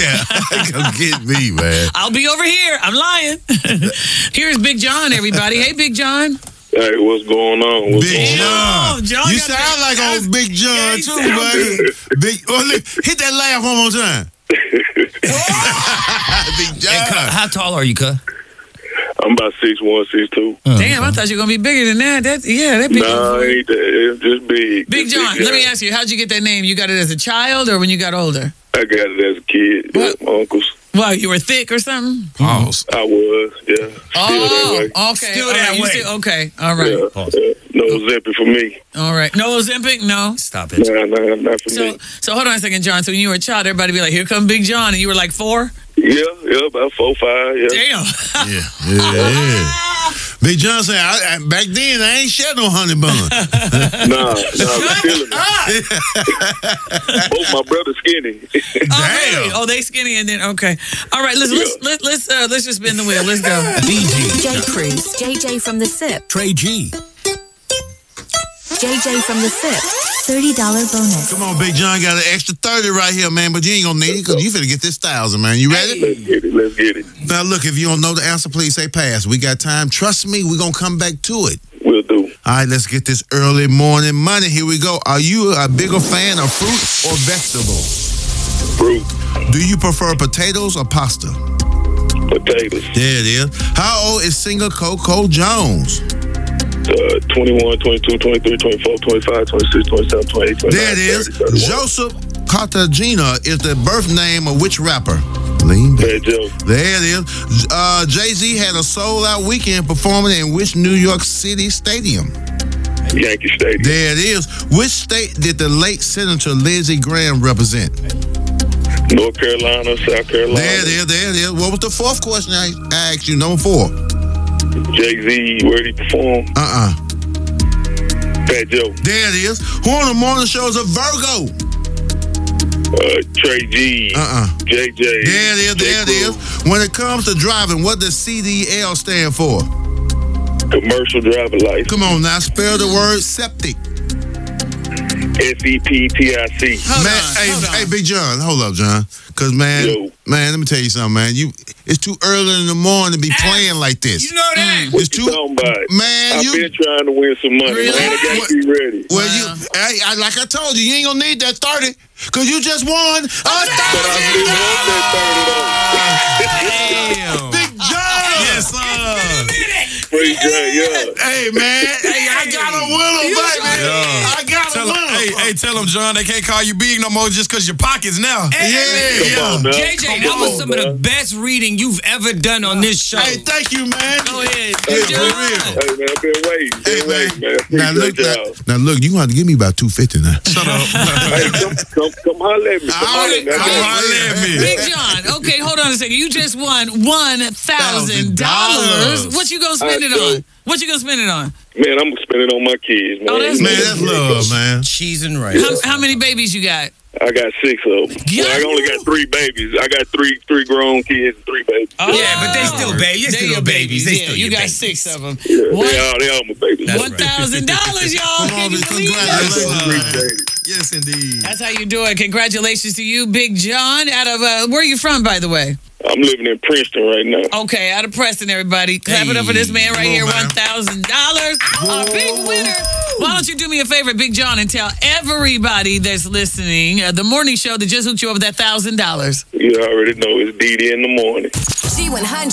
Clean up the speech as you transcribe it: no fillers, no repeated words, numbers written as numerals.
Yeah. Come get me, man. I'll be over here. I'm lying. Here's Big John, everybody. Hey, Big John. Hey, what's going on? Big John. Oh, John You got sound like old Big John, he too, sound buddy. Hit that laugh one more time. Big John. How tall are you, cuz? I'm about 6'1", 6'2". Damn, I thought you were going to be bigger than that. That big. Nah, ain't that. It's just big. Big John, let me ask you, how'd you get that name? You got it as a child or when you got older? I got it as a kid. What? Yeah, my uncles. Well, you were thick or something? Pause. I was, yeah. Still that way. Okay. Still all that right, way. Okay, all right. Yeah. No Ozempic for me. All right. No Ozempic? No. Stop it. Nah, not for me. So hold on a second, John. So when you were a child, everybody be like, here come Big John, and you were like 4? Yeah, about 4, 5, yeah. Damn. Yeah. Big John said, back then, I ain't shed no honey bun. Nah, I'm feeling it. Both my brothers skinny. Damn. Oh, they skinny and then okay. All right, let's just spin the wheel. Let's go. BG. J. Cruz, JJ from the SIP. Trey G. JJ from the SIP. $30 bonus. Come on, Big John, got an extra 30 right here, man, but you ain't gonna need it because you finna get this 1,000, man. You ready? Let's get it. Now, look, if you don't know the answer, please say pass. We got time. Trust me, we're gonna come back to it. We'll do. All right, let's get this early morning money. Here we go. Are you a bigger fan of fruit or vegetables? Fruit. Do you prefer potatoes or pasta? Potatoes. There it is. How old is singer Coco Jones? 21, 22, 23, 24, 25, 26, 27, 28, 29, There it is. 30, 31. Joseph Cartagena is the birth name of which rapper? Lean back. Bad Joe. There it is. Jay-Z had a sold-out weekend performing in which New York City stadium? Yankee Stadium. There it is. Which state did the late Senator Lindsey Graham represent? North Carolina, South Carolina. There it is. What was the fourth question I asked you? Number 4. Jay-Z, where did he perform? Fat Joe. There it is. Who on the morning show is a Virgo? Trey G. JJ. There it is. When it comes to driving, what does CDL stand for? Commercial driver license. Come on now, spell the word septic. SEPTIC. Hey, Big John, hold up, John. Cause man, let me tell you something, man. It's too early in the morning to be playing like this. You know that. What you talking about? Man, I've been trying to win some money. Really? Man, I got to be ready. Well, like I told you, you ain't gonna need that 30, cause you just won $1,000. Damn. Big John. Yes, sir. Free John, yeah. Hey man, I got a winner, baby. I got a winner. Hey, tell them, John, they can't call you big no more just because your pockets now. Yeah. Come on, JJ, that was some of the best reading you've ever done on this show. Hey, thank you, man. Go ahead. Yeah, Big for John. real. Hey, man, I've been waiting. Hey, man. Now Appreciate look, y'all. now look, you gonna have to give me about $250 now. Shut up. Hey, come holler at me. Come holler at me. Come holler at me. Big John, okay, hold on a second. You just won $1,000. What you gonna spend it on? What you gonna spend it on? Man, I'm gonna spend it on my kids, man. Oh, that's Man, that's love, man. Cheese and rice. How many babies you got? I got 6 of them. Yeah. Well, I only got 3 babies. I got three grown kids and 3 babies. Oh. Yeah, but they still babies. You're They still your babies. They Yeah, still you your got babies. 6 of them. Yeah, they all my babies. $1,000, y'all. Come Can on, you believe that? congratulations. Appreciate it. Yes, indeed. That's how you do it. Congratulations to you, Big John. Out of where are you from, by the way? I'm living in Princeton right now. Okay, out of Preston, everybody. Clap it up for this man right Come here, on, man. $1,000. A big winner. Why don't you do me a favor, Big John, and tell everybody that's listening the morning show that just hooked you up with that $1,000. You already know it's DD in the morning. G100.